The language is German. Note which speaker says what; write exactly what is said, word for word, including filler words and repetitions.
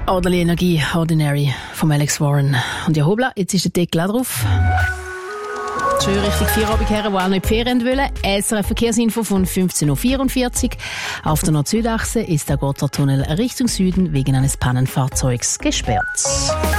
Speaker 1: Orderly Energie, Ordinary von Alex Warren. Und ja, hoppla, jetzt ist der Deckel auch drauf. Schön Richtung Feierabend her, die auch noch in die Ferien wollen. S R F-Verkehrsinfo von fünfzehn Uhr vierundvierzig. Auf der Nord-Süd-Achse ist der Gotthardtunnel Richtung Süden wegen eines Pannenfahrzeugs gesperrt.